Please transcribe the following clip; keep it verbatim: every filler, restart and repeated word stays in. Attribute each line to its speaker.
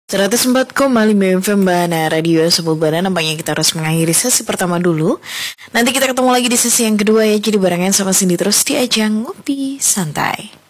Speaker 1: seratus empat koma lima F M Bana Radio Sebubana. Nampaknya kita harus mengakhiri sesi pertama dulu. Nanti kita ketemu lagi di sesi yang kedua ya. Jadi barengan sama Cindy terus di ajang Ngopi Santai.